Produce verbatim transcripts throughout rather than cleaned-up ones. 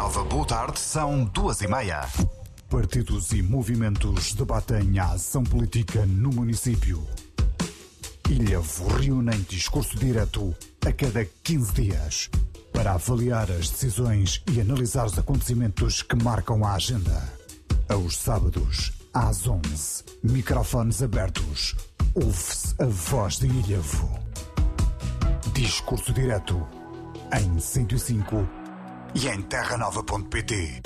Nova Boa Tarde são duas e meia. Partidos e movimentos debatem a ação política no município. Ilhavo reúne em discurso direto a cada quinze dias para avaliar as decisões e analisar os acontecimentos que marcam a agenda. Aos sábados, às onze, microfones abertos, ouve-se a voz de Ilhavo. Discurso direto em cento e cinco e em terra nova ponto pt.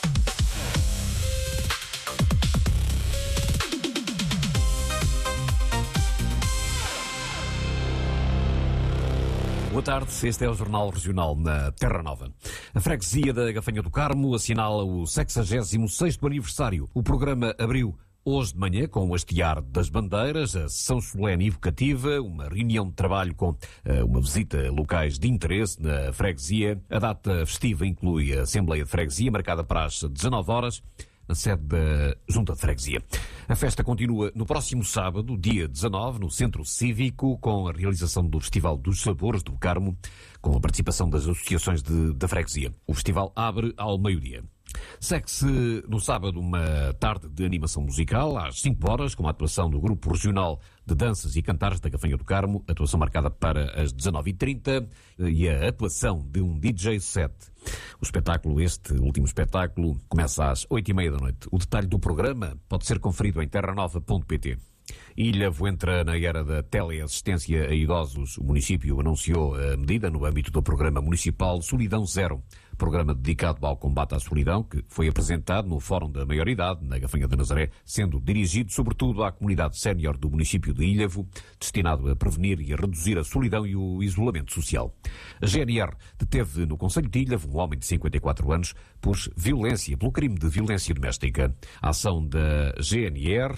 Boa tarde, este é o Jornal Regional na Terra Nova. A freguesia da Gafanha do Carmo assinala o sexagésimo sexto aniversário. O programa abriu hoje de manhã com o hastear das bandeiras, a sessão solene evocativa, uma reunião de trabalho com uh, uma visita a locais de interesse na freguesia. A data festiva inclui a Assembleia de Freguesia, marcada para as dezanove horas, na sede da Junta de Freguesia. A festa continua no próximo sábado, dia dezanove, no Centro Cívico, com a realização do Festival dos Sabores do Carmo, com a participação das associações de, da freguesia. O festival abre ao meio-dia. Segue-se no sábado uma tarde de animação musical, às cinco horas, com a atuação do Grupo Regional de Danças e Cantares da Gafanha do Carmo, atuação marcada para as dezanove e trinta, e a atuação de um D J set. O espetáculo, este último espetáculo, começa às oito e meia da noite. O detalhe do programa pode ser conferido em terra nova ponto pt. Ilhavo entra na era da teleassistência a idosos. O município anunciou a medida no âmbito do programa municipal Solidão Zero, programa dedicado ao combate à solidão, que foi apresentado no Fórum da Maioridade, na Gafanha de Nazaré, sendo dirigido sobretudo à comunidade sénior do município de Ilhavo, destinado a prevenir e a reduzir a solidão e o isolamento social. A G N R deteve no Concelho de Ilhavo um homem de cinquenta e quatro anos por violência, pelo crime de violência doméstica. A ação da G N R,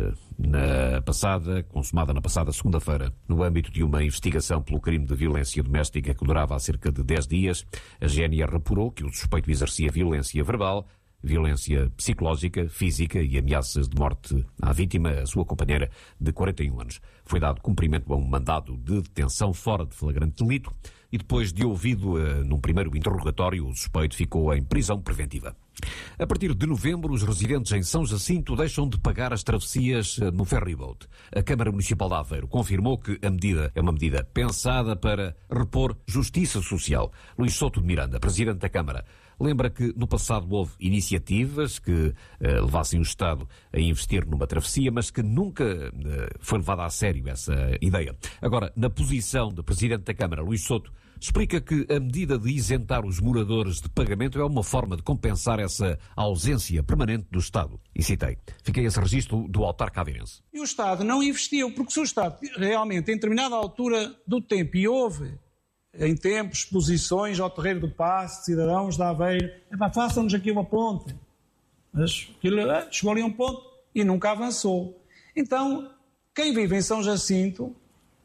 na passada, consumada na passada segunda-feira, no âmbito de uma investigação pelo crime de violência doméstica que durava há cerca de dez dias, a G N R apurou que o suspeito exercia violência verbal, violência psicológica, física e ameaças de morte à vítima, a sua companheira de quarenta e um anos. Foi dado cumprimento a um mandado de detenção fora de flagrante delito e depois de ouvido uh, num primeiro interrogatório, o suspeito ficou em prisão preventiva. A partir de novembro, os residentes em São Jacinto deixam de pagar as travessias no ferryboat. A Câmara Municipal de Aveiro confirmou que a medida é uma medida pensada para repor justiça social. Luís Souto de Miranda, Presidente da Câmara, lembra que no passado houve iniciativas que uh, levassem o Estado a investir numa travessia, mas que nunca uh, foi levada a sério essa ideia. Agora, na posição de Presidente da Câmara, Luís Souto explica que a medida de isentar os moradores de pagamento é uma forma de compensar essa ausência permanente do Estado. E citei, fiquei esse registro do autarca aveirense. E o Estado não investiu, porque se o Estado realmente, em determinada altura do tempo, e houve em tempos exposições ao terreiro do Paço, cidadãos da Aveiro, epá, façam-nos aqui uma ponte. Mas aquilo, é, chegou ali a um ponto e nunca avançou. Então, quem vive em São Jacinto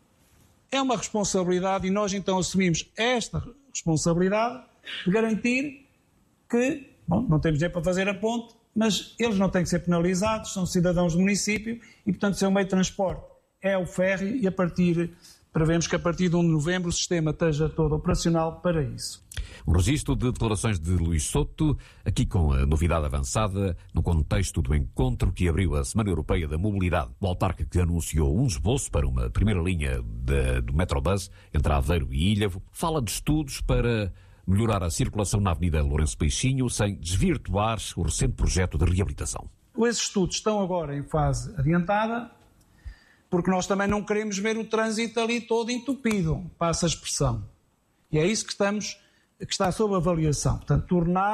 é uma responsabilidade e nós então assumimos esta responsabilidade de garantir que, bom, não temos dinheiro para fazer a ponte, mas eles não têm que ser penalizados, são cidadãos do município e, portanto, seu meio de transporte é o ferry e a partir, prevemos que a partir de um de novembro o sistema esteja todo operacional para isso. Um registro de declarações de Luís Souto, aqui com a novidade avançada no contexto do encontro que abriu a Semana Europeia da Mobilidade. O autarca que anunciou um esboço para uma primeira linha de, do Metrobus entre Aveiro e Ilhavo, fala de estudos para melhorar a circulação na Avenida Lourenço Peixinho sem desvirtuar o recente projeto de reabilitação. Esses estudos estão agora em fase adiantada, porque nós também não queremos ver o trânsito ali todo entupido, passa a expressão. E é isso que estamos, que está sob avaliação. Portanto, tornar